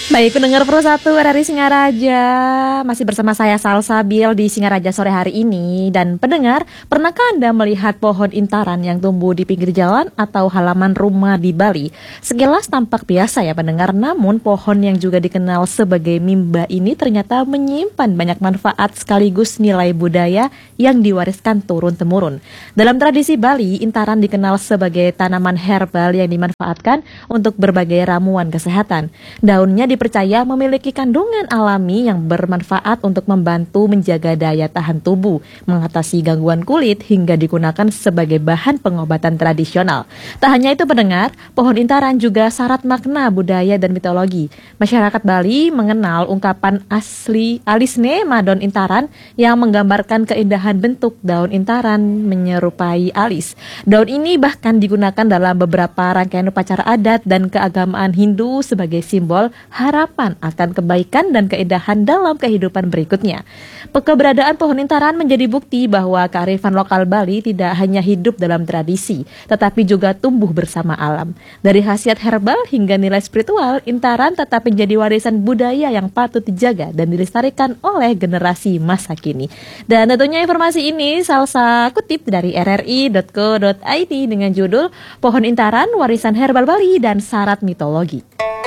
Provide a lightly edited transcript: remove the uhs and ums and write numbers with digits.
Baik, pendengar Pro 1 RRI Singaraja, masih bersama saya Salsabil di Singaraja sore hari ini. Dan pendengar, pernahkah Anda melihat pohon intaran yang tumbuh di pinggir jalan atau halaman rumah di Bali? Sekilas tampak biasa ya pendengar, namun pohon yang juga dikenal sebagai mimba ini ternyata menyimpan banyak manfaat sekaligus nilai budaya yang diwariskan turun-temurun. Dalam tradisi Bali, intaran dikenal sebagai tanaman herbal yang dimanfaatkan untuk berbagai ramuan kesehatan. Daunnya dipercaya memiliki kandungan alami yang bermanfaat untuk membantu menjaga daya tahan tubuh, mengatasi gangguan kulit, hingga digunakan sebagai bahan pengobatan tradisional. Tak hanya itu pendengar, pohon intaran juga syarat makna budaya dan mitologi. Masyarakat Bali mengenal ungkapan asli alisne madon intaran yang menggambarkan keindahan bentuk daun intaran menyerupai alis. Daun ini bahkan digunakan dalam beberapa rangkaian upacara adat dan keagamaan Hindu sebagai simbol harapan akan kebaikan dan keindahan dalam kehidupan berikutnya. Keberadaan pohon intaran menjadi bukti bahwa kearifan lokal Bali tidak hanya hidup dalam tradisi, tetapi juga tumbuh bersama alam. Dari khasiat herbal hingga nilai spiritual, intaran tetap menjadi warisan budaya yang patut dijaga dan dilestarikan oleh generasi masa kini. Dan tentunya informasi ini Salsa kutip dari rri.co.id dengan judul Pohon Intaran, Warisan Herbal Bali dan Syarat Mitologi.